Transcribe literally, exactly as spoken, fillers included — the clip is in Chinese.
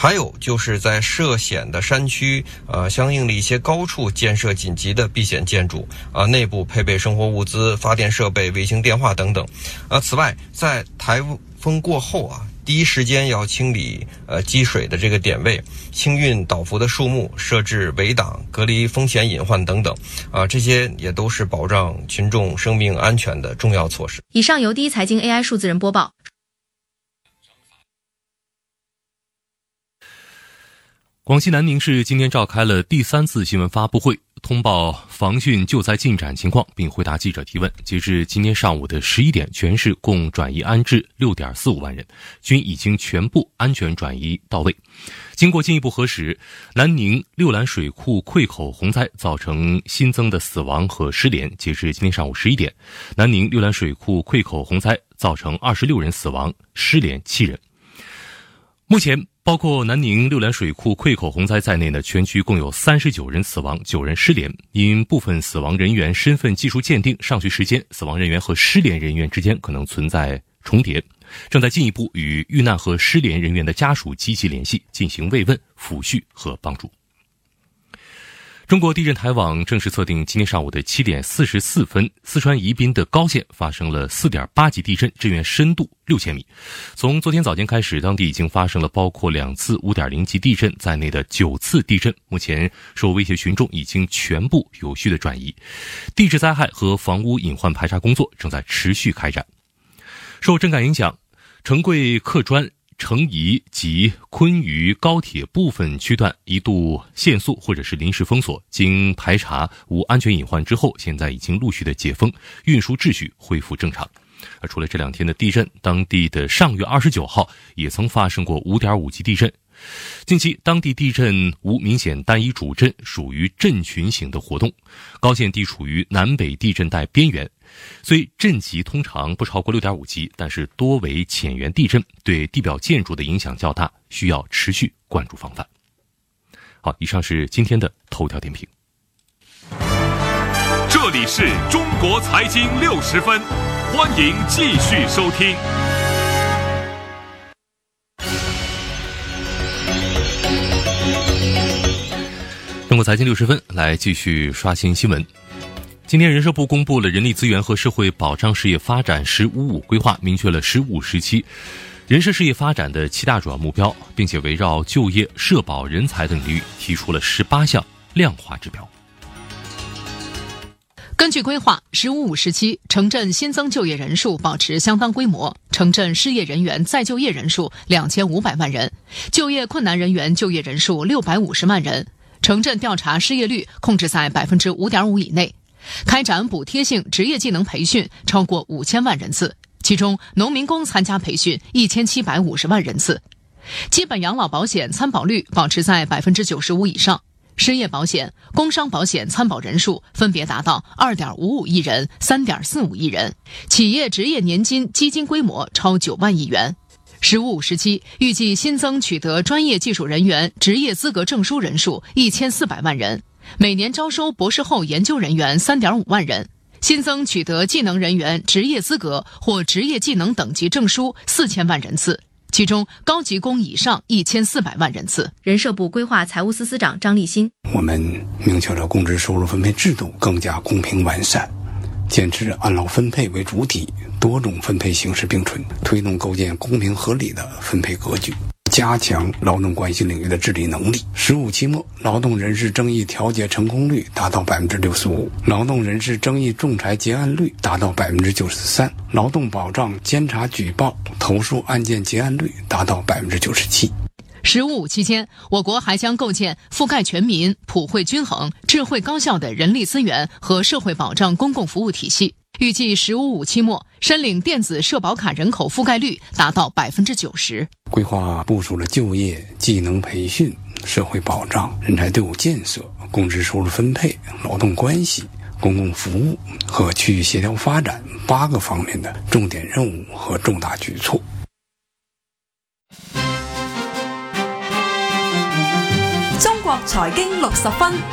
还有就是在涉险的山区，呃，相应的一些高处建设紧急的避险建筑，啊、呃，内部配备生活物资、发电设备、卫星电话等等。呃，此外，在台风过后啊，第一时间要清理呃积水的这个点位，清运倒伏的树木，设置围挡，隔离风险隐患等等，啊、呃，这些也都是保障群众生命安全的重要措施。 以上由第一财经 A I 数字人播报。 广西南宁市今天召开了第三次新闻发布会，通报防汛救灾进展情况，并回答记者提问。截至今天上午的十一点，全市共转移安置 六点四五万人，均已经全部安全转移到位。经过进一步核实，南宁六兰水库溃口洪灾造成新增的死亡和失联。截至今天上午十一点，南宁六兰水库溃口洪灾造成二十六人死亡，失联七人。目前包括南宁六兰水库溃口洪灾在内的全区共有三十九人死亡，九人失联。因部分死亡人员身份技术鉴定尚需时间，死亡人员和失联人员之间可能存在重叠，正在进一步与遇难和失联人员的家属积极联系，进行慰问、抚恤和帮助。中国地震台网正式测定，今天上午的七点四十四分，四川宜宾的高县发生了 四点八级地震，震源深度六千米。从昨天早间开始，当地已经发生了包括两次 五点零级地震在内的九次地震，目前受威胁群众已经全部有序的转移，地质灾害和房屋隐患排查工作正在持续开展。受震感影响，成贵客专、成宜及昆渝高铁部分区段一度限速或者是临时封锁，经排查无安全隐患之后，现在已经陆续的解封，运输秩序恢复正常。而除了这两天的地震，当地的上月二十九号也曾发生过 五点五级地震。近期当地地震无明显单一主震，属于震群型的活动。高县地处于南北地震带边缘，虽震级通常不超过 六点五级，但是多为浅源地震，对地表建筑的影响较大，需要持续关注防范。好，以上是今天的头条点评。 这里是中国财经六十分，欢迎继续收听。 中国财经六十分，来继续刷新新闻。今天人社部公布了人力资源和社会保障事业发展“十五五”规划，明确了“十五”时期人事事业发展的七大主要目标，并且围绕就业、社保、人才等领域提出了十八项量化指标。 根据规划，“十五五”时期城镇新增就业人数保持相当规模，城镇失业人员再就业人数两千五百万人，就业困难人员就业人数六百五十万人，城镇调查失业率控制在 百分之五点五 以内，开展补贴性职业技能培训超过五千万人次，其中农民工参加培训一千七百五十万人次，基本养老保险参保率保持在 百分之九十五 以上，失业保险、工伤保险参保人数分别达到 二点五五亿人、三点四五亿人，企业职业年金基金规模超九万亿元。十五五时期预计新增取得专业技术人员职业资格证书人数一千四百万人，每年招收博士后研究人员 三点五万人，新增取得技能人员职业资格或职业技能等级证书四千万人次，其中高级工以上一千四百万人次。 人社部规划财务司司长张立新， 我们明确了工资收入分配制度更加公平完善，坚持按劳分配为主体，多种分配形式并存，推动构建公平合理的分配格局，加强劳动关系领域的治理能力。十五期末，劳动人事争议调解成功率达到 百分之六十五， 劳动人事争议仲裁结案率达到 百分之九十三， 劳动保障监察举报投诉案件结案率达到 百分之九十七。 十五五期间，我国还将构建覆盖全民、普惠均衡、智慧高效的人力资源和社会保障公共服务体系。预计十五五期末，申领电子社保卡人口覆盖率达到 百分之九十。 规划部署了就业、技能培训、社会保障、人才队伍建设、工资收入分配、劳动关系、公共服务和区域协调发展八个方面的重点任务和重大举措。 中國財經六十分。